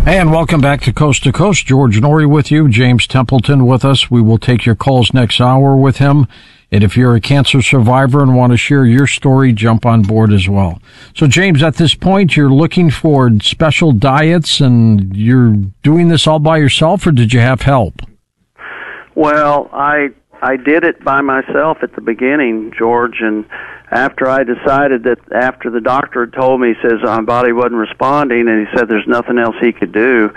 And welcome back to Coast. George Noory with you, James Templeton with us. We will take your calls next hour with him. And if you're a cancer survivor and want to share your story, jump on board as well. So, James, at this point, you're looking for special diets, and you're doing this all by yourself, or did you have help? Well, I did it by myself at the beginning, George, and after I decided that after the doctor had told me, he says my body wasn't responding, and he said there's nothing else he could do,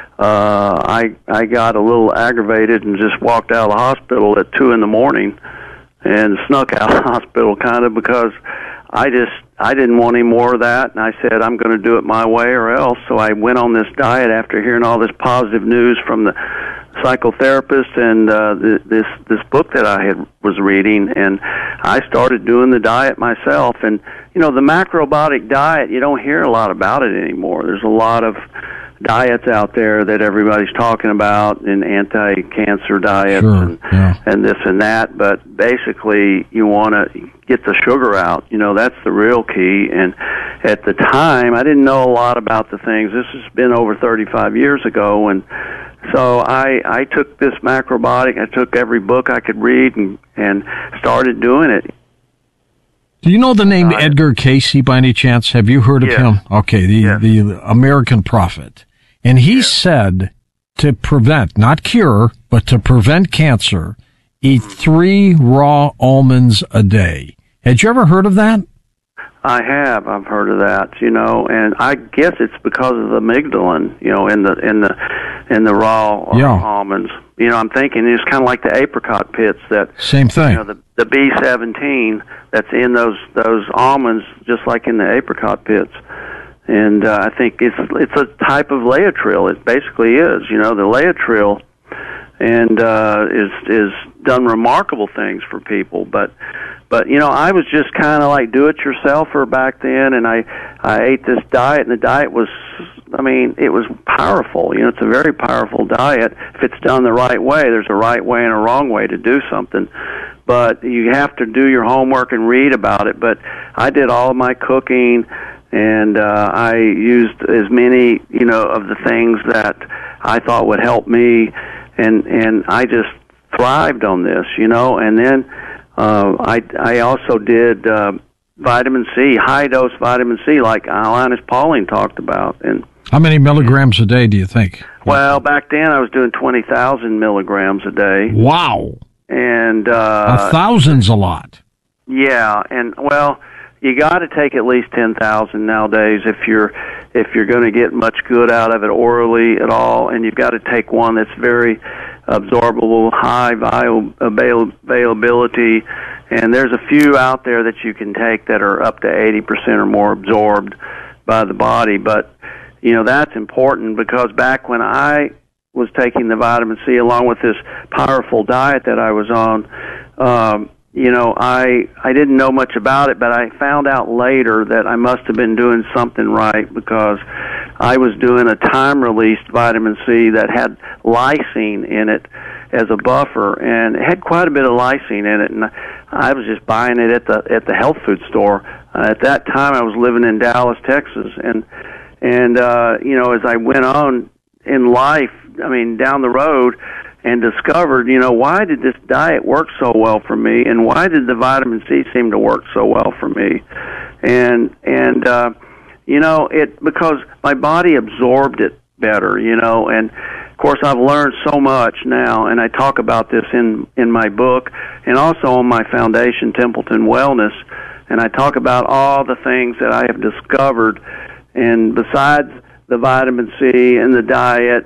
I got a little aggravated and just walked out of the hospital at 2 in the morning and snuck out of the hospital kind of because I didn't want any more of that, and I said I'm going to do it my way or else. So I went on this diet after hearing all this positive news from the psychotherapist and this book that I was reading, and I started doing the diet myself. And you know, the macrobiotic diet, you don't hear a lot about it anymore. There's a lot of diets out there that everybody's talking about, and anti-cancer diets, and this and that, but basically you want to get the sugar out. You know, that's the real key. And at the time, I didn't know a lot about the things. This has been over 35 years ago, and so I took this macrobiotic, I took every book I could read and started doing it. Do you know the name Edgar Cayce by any chance? Have you heard of him? Okay, the American prophet. And he said to prevent, not cure, but to prevent cancer, eat 3 raw almonds a day. Had you ever heard of that? I have. I've heard of that, you know, and I guess it's because of the amygdalin, you know, in the raw almonds. You know, I'm thinking it's kind of like the apricot pits that same thing. You know, the B17 that's in those almonds, just like in the apricot pits. And I think it's a type of Laetrile. It basically is. You know, the Laetrile and is done remarkable things for people. But you know, I was just kind of like do-it-yourselfer back then, and I ate this diet, and the diet was, I mean, it was powerful. You know, it's a very powerful diet if it's done the right way. There's a right way and a wrong way to do something, but you have to do your homework and read about it. But I did all of my cooking, and I used as many, you know, of the things that I thought would help me, and I just thrived on this, you know. And then I also did vitamin C, high-dose vitamin C, like Linus Pauling talked about. And how many milligrams a day do you think? Well, back then I was doing 20,000 milligrams a day. Wow. And 1,000's a lot. Yeah, and well, you got to take at least 10,000 nowadays if you're going to get much good out of it orally at all, and you've got to take one that's very absorbable, high availability, and there's a few out there that you can take that are up to 80% or more absorbed by the body. But you know, that's important because back when I was taking the vitamin C along with this powerful diet that I was on, you know, I didn't know much about it, but I found out later that I must have been doing something right because I was doing a time-released vitamin C that had lysine in it as a buffer, and it had quite a bit of lysine in it, and I was just buying it at the health food store. At that time, I was living in Dallas, Texas, and you know, as I went on in life, I mean, down the road, and discovered, you know, why did this diet work so well for me, and why did the vitamin C seem to work so well for me? And you know, because my body absorbed it better, you know, and of course I've learned so much now, and I talk about this in my book and also on my foundation, Templeton Wellness, and I talk about all the things that I have discovered, and besides the vitamin C and the diet,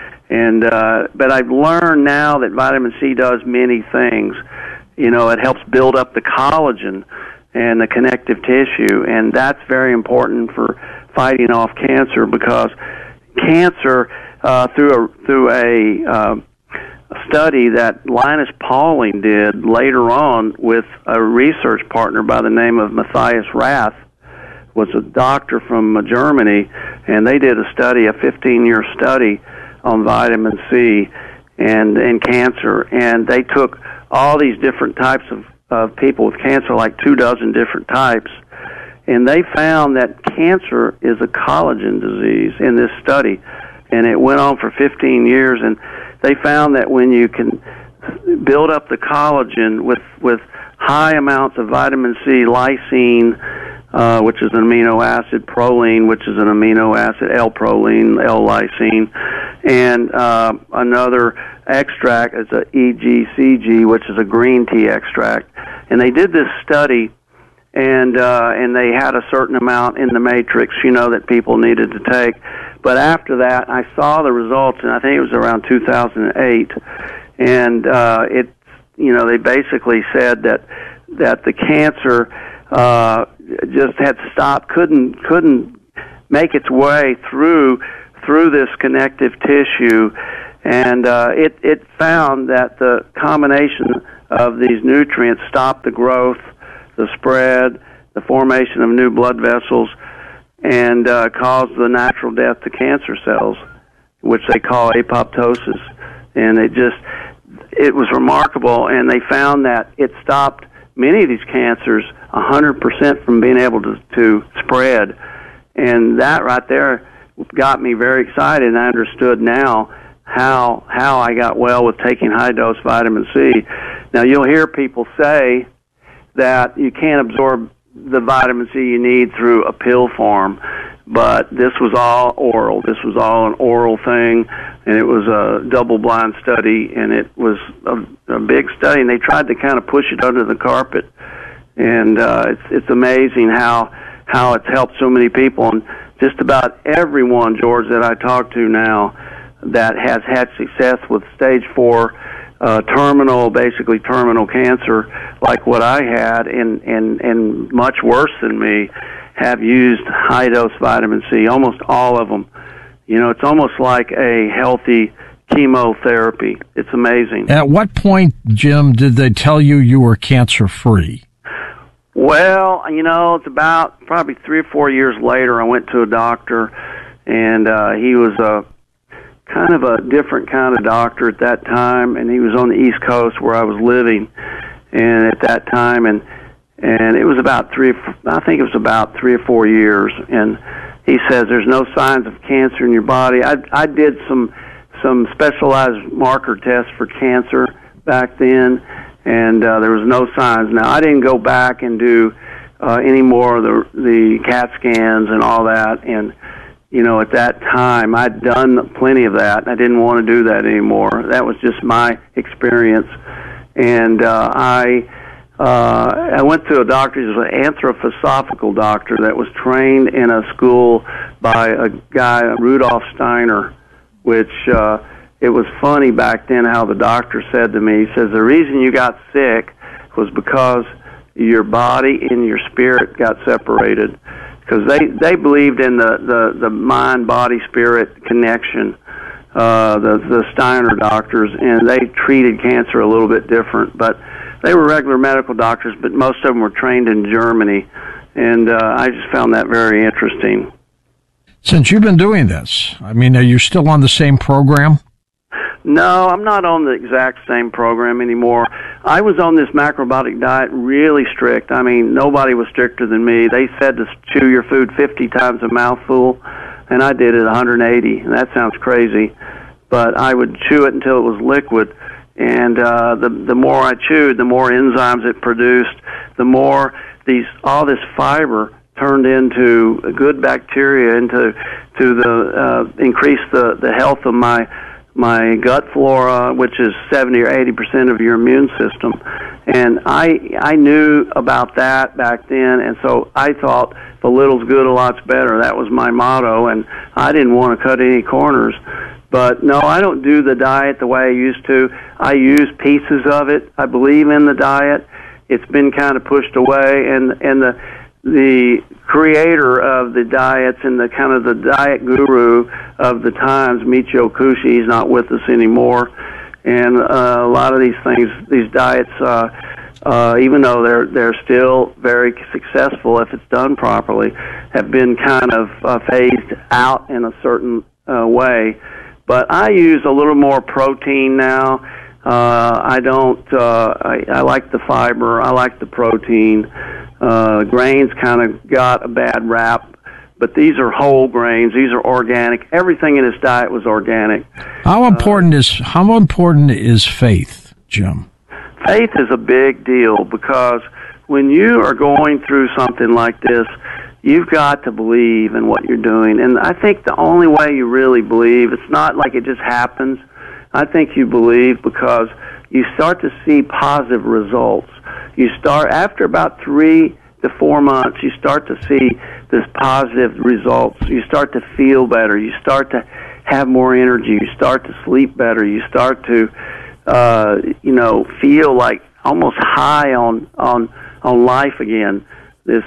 but I've learned now that vitamin C does many things. You know, it helps build up the collagen and the connective tissue, and that's very important for fighting off cancer because cancer, through a study that Linus Pauling did later on with a research partner by the name of Matthias Rath, was a doctor from Germany, and they did a study, a 15-year study on vitamin C and cancer, and they took all these different types of people with cancer, like 24 different types, and they found that cancer is a collagen disease in this study. and it went on for 15 years. And they found that when you can build up the collagen with high amounts of vitamin C, lysine, which is an amino acid, proline, which is an amino acid, L-proline, L-lysine, and another extract is a EGCG, which is a green tea extract. And they did this study, and they had a certain amount in the matrix, that people needed to take. But after that, I saw the results, and I think it was around 2008, and they basically said that the cancer just had stopped, couldn't make its way through this connective tissue, and it found that the combination of these nutrients stopped the growth, the spread, the formation of new blood vessels, and caused the natural death to cancer cells, which they call apoptosis. And it was remarkable, and they found that it stopped many of these cancers 100% from being able to spread. And that right there got me very excited, and I understood now how I got well with taking high-dose vitamin C. Now, you'll hear people say that you can't absorb the vitamin C you need through a pill form, but this was all oral. This was all an oral thing, and it was a double-blind study, and it was a big study, and they tried to kind of push it under the carpet. And it's amazing how it's helped so many people. And just about everyone, George, that I talk to now that has had success with stage 4 terminal cancer, like what I had, and much worse than me, have used high-dose vitamin C, almost all of them. It's almost like a healthy chemotherapy. It's amazing. At what point, Jim, did they tell you were cancer-free? Well, it's about probably 3 or 4 years later, I went to a doctor, and he was kind of a different kind of doctor at that time, and he was on the East Coast where I was living, and at that time, and it was about 3 or 4 years, and he says there's no signs of cancer in your body. I did some specialized marker tests for cancer back then, and there was no signs. Now, I didn't go back and do any more of the CAT scans and all that, and at that time, I'd done plenty of that. I didn't want to do that anymore. That was just my experience. And I went to a doctor. He was an anthroposophical doctor that was trained in a school by a guy, Rudolf Steiner, which it was funny back then how the doctor said to me, he says, the reason you got sick was because your body and your spirit got separated. Because they believed in the mind, body, spirit connection, the Steiner doctors, and they treated cancer a little bit different. But they were regular medical doctors, but most of them were trained in Germany, and I just found that very interesting. Since you've been doing this, are you still on the same program? No, I'm not on the exact same program anymore. I was on this macrobiotic diet really strict. Nobody was stricter than me. They said to chew your food 50 times a mouthful, and I did it 180, and that sounds crazy. But I would chew it until it was liquid, and the more I chewed, the more enzymes it produced, the more all this fiber turned into good bacteria, into increase the health of my gut flora, which is 70 or 80% of your immune system. And I knew about that back then, and so I thought the little's good, a lot's better. That was my motto, and I didn't want to cut any corners. But no, I don't do the diet the way I used to. I use pieces of it. I believe in the diet. It's been kind of pushed away, and the creator of the diets and the kind of the diet guru of the times, Michio Kushi, he's not with us anymore. And a lot of these things, these diets, even though they're still very successful if it's done properly, have been kind of phased out in a certain way. But I use a little more protein now. I like the fiber. I like the protein. Grains kind of got a bad rap but these are whole grains. These are organic. Everything in his diet was organic. How important is faith, Jim? Faith is a big deal, because when you are going through something like this, you've got to believe in what you're doing. And I think the only way you really believe, it's not like it just happens. I think you believe because you start to see positive results. You start, after about 3 to 4 months, you start to see this positive results. You start to feel better. You start to have more energy. You start to sleep better. You start to, feel like almost high on life again. This,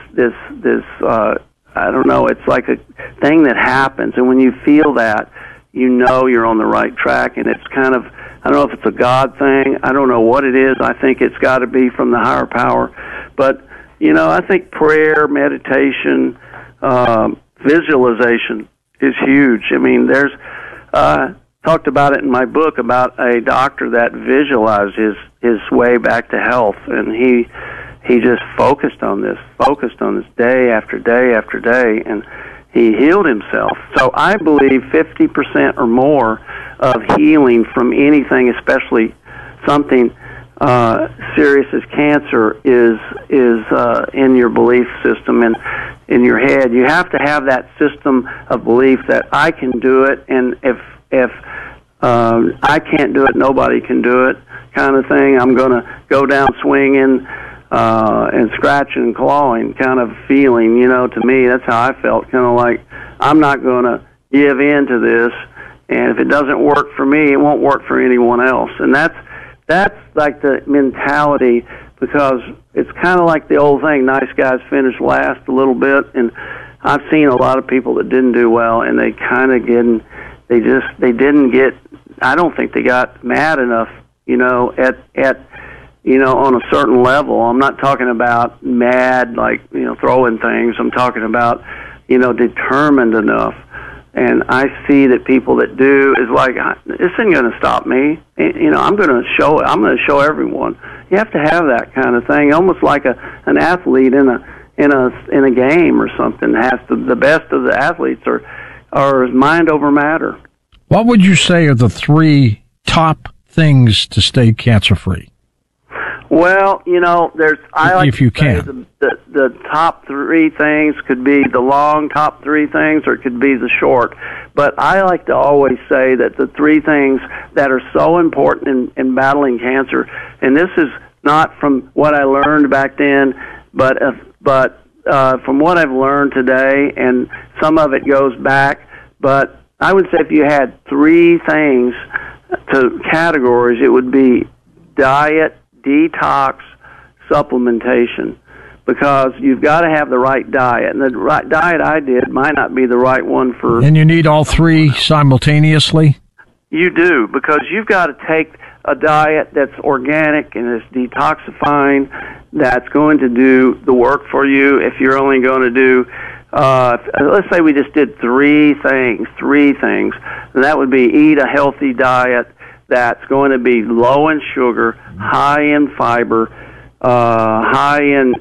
I don't know, it's like a thing that happens. And when you feel that, you know you're on the right track. And it's kind of, I don't know if it's a God thing. I don't know what it is. I think it's got to be from the higher power. But, I think prayer, meditation, visualization is huge. I mean, there's, talked about it in my book about a doctor that visualized his way back to health. And he just focused on this day after day after day, and he healed himself. So I believe 50% or more of healing from anything, especially something serious as cancer, is in your belief system and in your head. You have to have that system of belief that I can do it, and if I can't do it, nobody can do it, kind of thing. I'm going to go down swinging and scratching and clawing kind of feeling. To me, that's how I felt, kind of like I'm not going to give in to this, and if it doesn't work for me, it won't work for anyone else. And that's like the mentality, because it's kind of like the old thing, nice guys finish last a little bit. And I've seen a lot of people that didn't do well, and they kind of didn't get, I don't think they got mad enough, on a certain level. I'm not talking about mad, like, throwing things. I'm talking about, determined enough. And I see that people that do is like, this isn't going to stop me. I'm going to show it. I'm going to show everyone. You have to have that kind of thing, almost like an athlete in a game or something. The best of the athletes are mind over matter. What would you say are the 3 top things to stay cancer-free? Well, if you can. The top 3 things could be the long top 3 things, or it could be the short. But I like to always say that the 3 things that are so important in battling cancer, and this is not from what I learned back then, but from what I've learned today, and some of it goes back. But I would say if you had 3 things to categories, it would be diet, detox, supplementation, because you've got to have the right diet. And the right diet I did might not be the right one for... And you need all 3 simultaneously? You do, because you've got to take a diet that's organic and is detoxifying, that's going to do the work for you. If you're only going to do, let's say we just did 3 things, and that would be eat a healthy diet that's going to be low in sugar, high in fiber, high in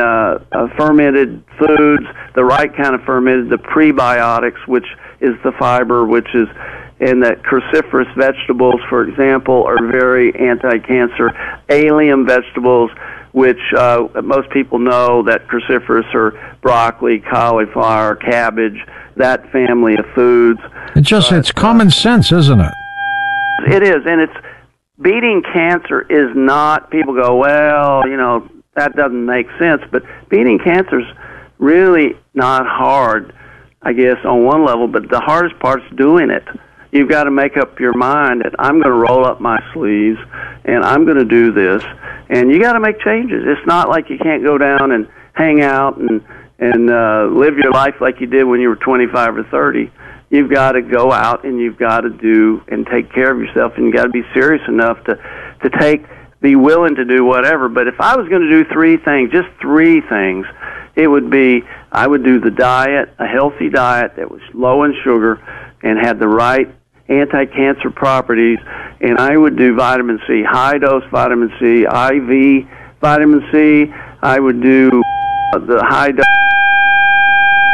fermented foods, the right kind of fermented, the prebiotics, which is the fiber, which is in the cruciferous vegetables, for example, are very anti-cancer. Allium vegetables, which most people know that cruciferous are broccoli, cauliflower, cabbage, that family of foods. It's common sense, isn't it? It is, and it's beating cancer is not, people go, well, that doesn't make sense, but beating cancer is really not hard, I guess, on one level, but the hardest part's doing it. You've got to make up your mind that I'm going to roll up my sleeves, and I'm going to do this, and you got to make changes. It's not like you can't go down and hang out and live your life like you did when you were 25 or 30. You've got to go out and you've got to do and take care of yourself, and you've got to be serious enough to be willing to do whatever. But if I was going to do 3 things, just 3 things, it would be, I would do the diet, a healthy diet that was low in sugar and had the right anti-cancer properties, and I would do vitamin C, high-dose vitamin C, IV vitamin C. I would do the high-dose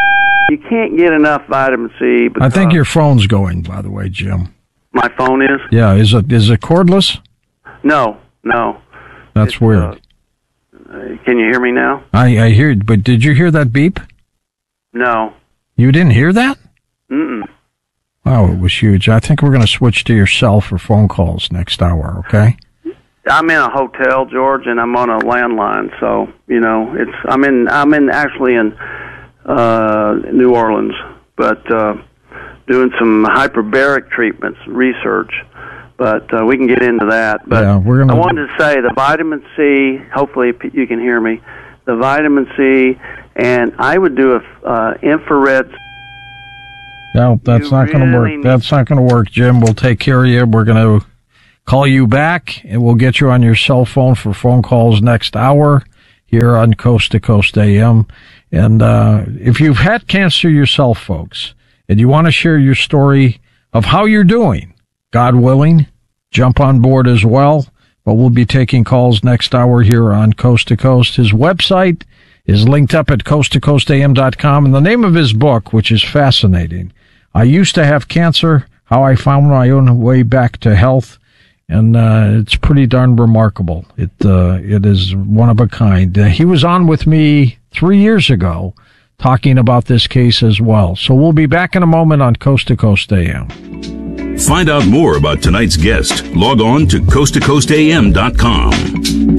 You can't get enough vitamin C. I think your phone's going, by the way, Jim. My phone is? Yeah, is it cordless? No. That's weird. Can you hear me now? I hear it, but did you hear that beep? No. You didn't hear that? Mm-mm. Wow, it was huge. I think we're going to switch to your cell for phone calls next hour, okay? I'm in a hotel, George, and I'm on a landline, so, I'm actually in New Orleans, but doing some hyperbaric treatments, research. But we can get into that. But yeah, I wanted to say the vitamin C, hopefully you can hear me, the vitamin C, and I would do a infrared. No, that's not going to work. That's not going to work, Jim. We'll take care of you. We're going to call you back, and we'll get you on your cell phone for phone calls next hour here on Coast to Coast AM. And if you've had cancer yourself, folks, and you want to share your story of how you're doing, God willing, jump on board as well. But we'll be taking calls next hour here on Coast to Coast. His website is linked up at coasttocoastam.com. And the name of his book, which is fascinating, I Used to Have Cancer, How I Found My Own Way Back to Health. And it's pretty darn remarkable. It is one of a kind. He was on with me 3 years ago talking about this case as well. So we'll be back in a moment on Coast to Coast AM. Find out more about tonight's guest. Log on to coasttocoastam.com.